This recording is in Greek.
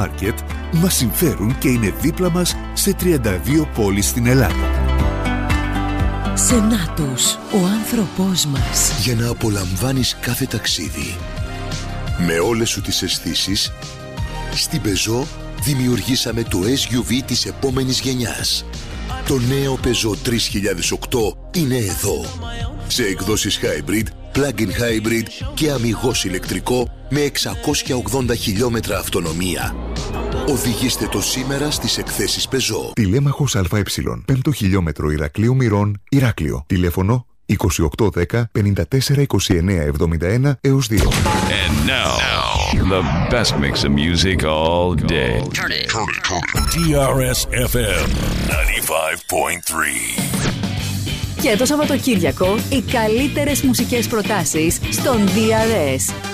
μάρκετ μας συμφέρουν και είναι δίπλα μας σε 32 πόλεις στην Ελλάδα. Σενάτους, ο άνθρωπός μας. Για να απολαμβάνεις κάθε ταξίδι με όλες σου τις αισθήσεις, στην Peugeot δημιουργήσαμε το SUV της επόμενης γενιάς. Το νέο Peugeot 3008 είναι εδώ. Σε εκδόσεις hybrid, plug-in hybrid και αμιγώς ηλεκτρικό με 680 χιλιόμετρα αυτονομία. Οδηγήστε το σήμερα στις εκθέσεις Peugeot. Τηλέμαχος ΑΕ, 5ο χιλιόμετρο Ηρακλείου Μυρών, Ηράκλειο. Τηλέφωνο 2810 54 29 71 έως 2. And now, the best mix of music all day. Turn it. DRS FM 95.3. Και το Σαββατοκύριακο, οι καλύτερες μουσικές προτάσεις στον DRS.